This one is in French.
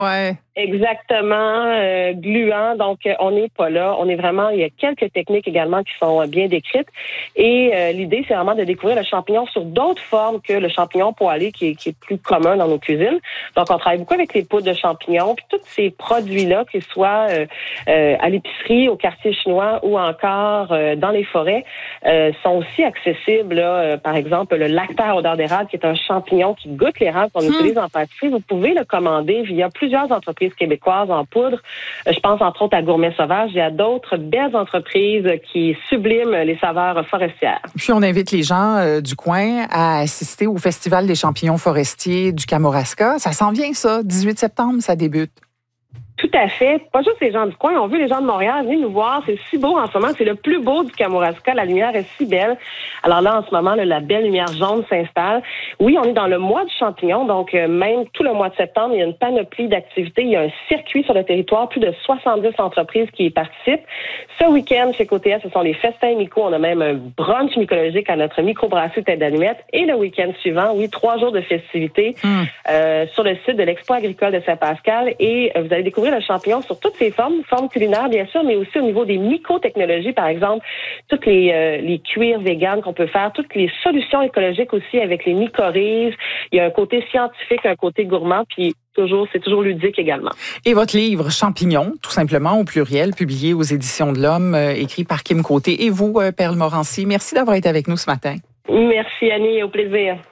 Ouais. Exactement, gluant. Donc, on n'est pas là. On est vraiment, il y a quelques techniques également qui sont bien décrites. Et l'idée, c'est vraiment de découvrir le champignon sur d'autres formes que le champignon poêlé qui est plus commun dans nos cuisines. Donc, on travaille beaucoup avec les poudres de champignons. Puis tous ces produits-là, qu'ils soient à l'épicerie, au quartier chinois ou encore dans les forêts, sont aussi accessibles. Là, par exemple, le lactaire odeur d'érable, qui est un champignon qui goûte l'érable qu'on utilise en pâtisserie. Vous pouvez le commander via plusieurs entreprises québécoises en poudre. Je pense entre autres à Gourmet Sauvage et à d'autres belles entreprises qui subliment les saveurs forestières. Puis on invite les gens du coin à assister au Festival des champignons forestiers du Kamouraska. Ça s'en vient, ça. 18 septembre, ça débute. Tout à fait. Pas juste les gens du coin. On veut les gens de Montréal. Venez nous voir. C'est si beau en ce moment. C'est le plus beau du Kamouraska. La lumière est si belle. Alors là, en ce moment, la belle lumière jaune s'installe. Oui, on est dans le mois du champignon. Donc, même tout le mois de septembre, il y a une panoplie d'activités. Il y a un circuit sur le territoire. Plus de 70 entreprises qui y participent. Ce week-end, chez Côté ce sont les festins myco. On a même un brunch mycologique à notre microbrasserie Tête d'Allumette. Et le week-end suivant, 3 jours de festivités sur le site de l'Expo agricole de Saint-Pascal. Et vous allez découvrir le champignon sur toutes ses formes culinaires bien sûr, mais aussi au niveau des mycotechnologies, par exemple, toutes les cuirs véganes qu'on peut faire, toutes les solutions écologiques aussi avec les mycorhizes. Il y a un côté scientifique, un côté gourmand, puis c'est toujours ludique également. Et votre livre Champignons, tout simplement au pluriel, publié aux Éditions de l'Homme, écrit par Kim Côté. Et vous, Perle Morancy, merci d'avoir été avec nous ce matin. Merci Annie, au plaisir.